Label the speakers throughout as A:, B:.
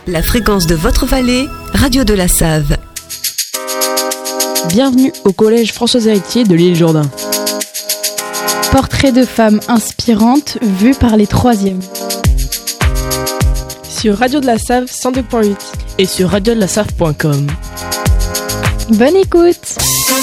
A: La fréquence de votre vallée, Radio de la Save.
B: Bienvenue au collège Françoise Héritier de l'île Jourdain.
C: Portrait de femmes inspirantes vues par les troisièmes.
B: Sur Radio de la Save 102.8 et sur radiodelasave.com.
C: Bonne écoute!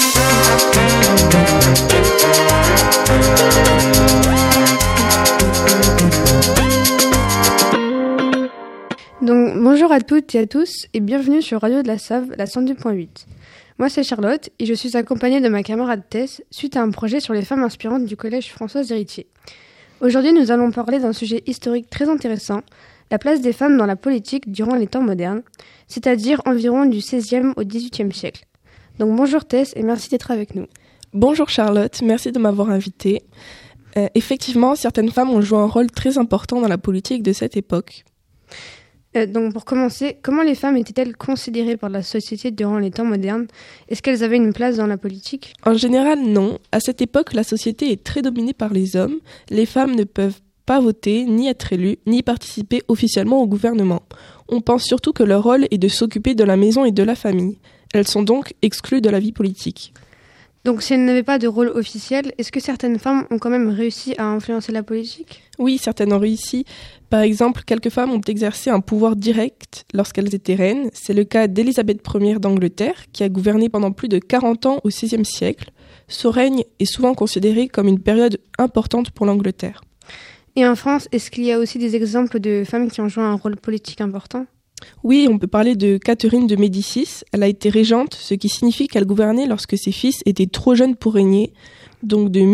D: Donc bonjour à toutes et à tous et bienvenue sur Radio de la Save, la 102.8. Moi c'est Charlotte et je suis accompagnée de ma camarade Tess suite à un projet sur les femmes inspirantes du collège Françoise Héritier. Aujourd'hui nous allons parler d'un sujet historique très intéressant, la place des femmes dans la politique durant les temps modernes, c'est-à-dire environ du XVIe au XVIIIe siècle. Donc bonjour Tess et merci d'être avec nous.
B: Bonjour Charlotte, merci de m'avoir invitée. Effectivement, certaines femmes ont joué un rôle très important dans la politique de cette époque.
D: Donc pour commencer, comment les femmes étaient-elles considérées par la société durant les temps modernes ? Est-ce qu'elles avaient une place dans la politique ?
B: En général, non. À cette époque, la société est très dominée par les hommes. Les femmes ne peuvent pas voter, ni être élues, ni participer officiellement au gouvernement. On pense surtout que leur rôle est de s'occuper de la maison et de la famille. Elles sont donc exclues de la vie politique.
D: Donc si elles n'avaient pas de rôle officiel, est-ce que certaines femmes ont quand même réussi à influencer la politique ?
B: Oui, certaines ont réussi. Par exemple, quelques femmes ont exercé un pouvoir direct lorsqu'elles étaient reines. C'est le cas d'Élisabeth Ier d'Angleterre, qui a gouverné pendant plus de 40 ans au XVIe siècle. Son règne est souvent considéré comme une période importante pour l'Angleterre.
D: Et en France, est-ce qu'il y a aussi des exemples de femmes qui ont joué un rôle politique important ?
B: Oui, on peut parler de Catherine de Médicis. Elle a été régente, ce qui signifie qu'elle gouvernait lorsque ses fils étaient trop jeunes pour régner, donc de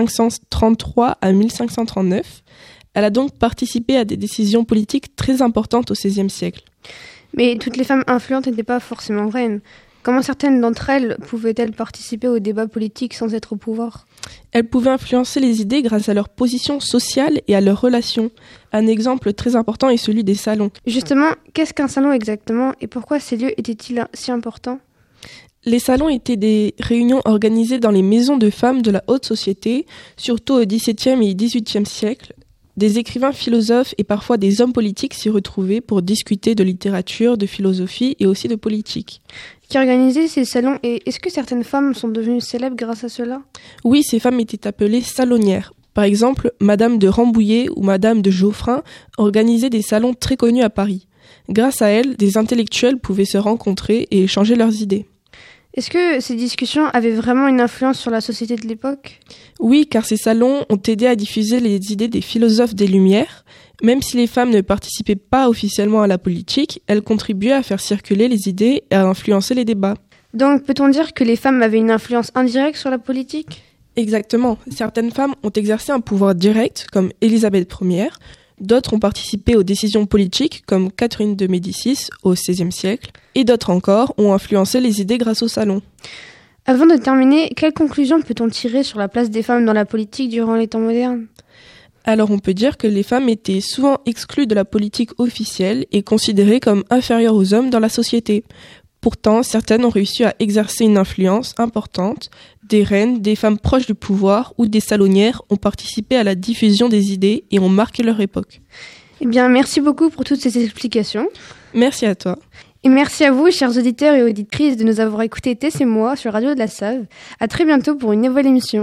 B: 1533 à 1539. Elle a donc participé à des décisions politiques très importantes au XVIe siècle.
D: Mais toutes les femmes influentes n'étaient pas forcément reines. Comment certaines d'entre elles pouvaient-elles participer aux débats politiques sans être au pouvoir ?
B: Elles pouvaient influencer les idées grâce à leur position sociale et à leurs relations. Un exemple très important est celui des salons.
D: Justement, qu'est-ce qu'un salon exactement et pourquoi ces lieux étaient-ils si importants ?
B: Les salons étaient des réunions organisées dans les maisons de femmes de la haute société, surtout au XVIIe et XVIIIe siècle. Des écrivains philosophes et parfois des hommes politiques s'y retrouvaient pour discuter de littérature, de philosophie et aussi de politique.
D: Qui organisait ces salons et est-ce que certaines femmes sont devenues célèbres grâce à cela ?
B: Oui, ces femmes étaient appelées salonnières. Par exemple, Madame de Rambouillet ou Madame de Geoffrin organisaient des salons très connus à Paris. Grâce à elles, des intellectuels pouvaient se rencontrer et échanger leurs idées.
D: Est-ce que ces discussions avaient vraiment une influence sur la société de l'époque ?
B: Oui, car ces salons ont aidé à diffuser les idées des philosophes des Lumières. Même si les femmes ne participaient pas officiellement à la politique, elles contribuaient à faire circuler les idées et à influencer les débats.
D: Donc peut-on dire que les femmes avaient une influence indirecte sur la politique ?
B: Exactement. Certaines femmes ont exercé un pouvoir direct, comme Élisabeth Ier. D'autres ont participé aux décisions politiques, comme Catherine de Médicis au XVIe siècle. Et d'autres encore ont influencé les idées grâce au salon.
D: Avant de terminer, quelles conclusions peut-on tirer sur la place des femmes dans la politique durant les temps modernes ?
B: Alors on peut dire que les femmes étaient souvent exclues de la politique officielle et considérées comme inférieures aux hommes dans la société. Pourtant, certaines ont réussi à exercer une influence importante. Des reines, des femmes proches du pouvoir ou des salonnières ont participé à la diffusion des idées et ont marqué leur époque.
D: Eh bien, merci beaucoup pour toutes ces explications.
B: Merci à toi.
D: Et merci à vous, chers auditeurs et auditrices, de nous avoir écoutés Tess et moi sur Radio de la Save. À très bientôt pour une nouvelle émission.